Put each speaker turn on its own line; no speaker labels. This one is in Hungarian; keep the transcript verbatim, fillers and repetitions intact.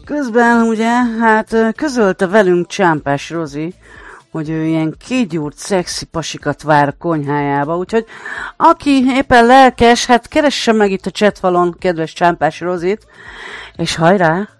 Közben ugye, hát közölte velünk Csámpás Rozi, hogy ő ilyen kigyúrt szexi pasikat vár a konyhájába, úgyhogy aki éppen lelkes, hát keresse meg itt a chatfalon kedves Csámpás Rozit, és hajrá!